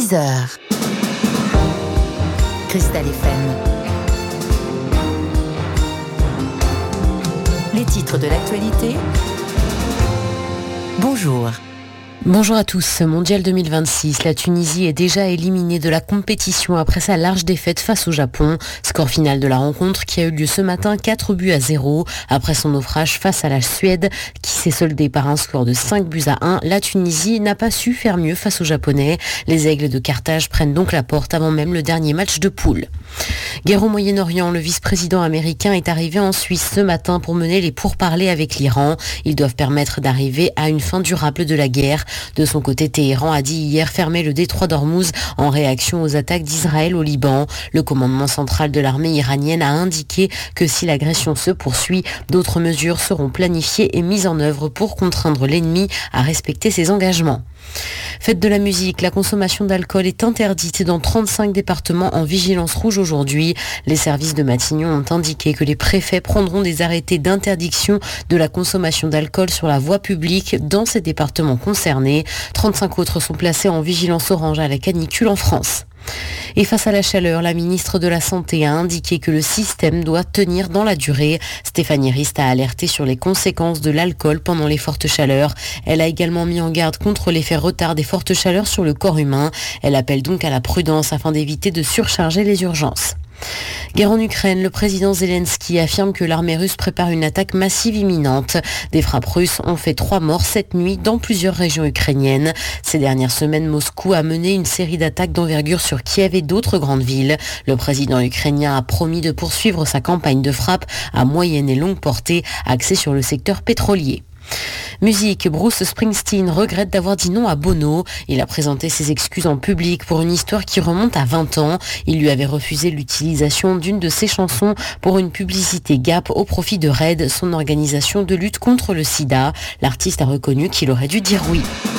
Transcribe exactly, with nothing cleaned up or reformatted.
dix heures. Cristal F M. Les titres de l'actualité. Bonjour. Bonjour à tous. Mondial deux mille vingt-six, la Tunisie est déjà éliminée de la compétition après sa large défaite face au Japon. Score final de la rencontre qui a eu lieu ce matin, quatre buts à zéro. Après son naufrage face à la Suède, qui s'est soldé par un score de cinq buts à un, la Tunisie n'a pas su faire mieux face aux Japonais. Les Aigles de Carthage prennent donc la porte avant même le dernier match de poule. Guerre au Moyen-Orient, le vice-président américain est arrivé en Suisse ce matin pour mener les pourparlers avec l'Iran. Ils doivent permettre d'arriver à une fin durable de la guerre. De son côté, Téhéran a dit hier fermer le détroit d'Ormuz en réaction aux attaques d'Israël au Liban. Le commandement central de l'armée iranienne a indiqué que si l'agression se poursuit, d'autres mesures seront planifiées et mises en œuvre pour contraindre l'ennemi à respecter ses engagements. Fête de la musique, la consommation d'alcool est interdite dans trente-cinq départements en vigilance rouge aujourd'hui. Les services de Matignon ont indiqué que les préfets prendront des arrêtés d'interdiction de la consommation d'alcool sur la voie publique dans ces départements concernés. trente-cinq autres sont placés en vigilance orange à la canicule en France. Et face à la chaleur, la ministre de la Santé a indiqué que le système doit tenir dans la durée. Stéphanie Rist a alerté sur les conséquences de l'alcool pendant les fortes chaleurs. Elle a également mis en garde contre l'effet retard des fortes chaleurs sur le corps humain. Elle appelle donc à la prudence afin d'éviter de surcharger les urgences. Guerre en Ukraine, le président Zelensky affirme que l'armée russe prépare une attaque massive imminente. Des frappes russes ont fait trois morts cette nuit dans plusieurs régions ukrainiennes. Ces dernières semaines, Moscou a mené une série d'attaques d'envergure sur Kiev et d'autres grandes villes. Le président ukrainien a promis de poursuivre sa campagne de frappe à moyenne et longue portée axée sur le secteur pétrolier. Musique, Bruce Springsteen regrette d'avoir dit non à Bono. Il a présenté ses excuses en public pour une histoire qui remonte à vingt ans. Il lui avait refusé l'utilisation d'une de ses chansons pour une publicité Gap au profit de RAID, son organisation de lutte contre le sida. L'artiste a reconnu qu'il aurait dû dire oui.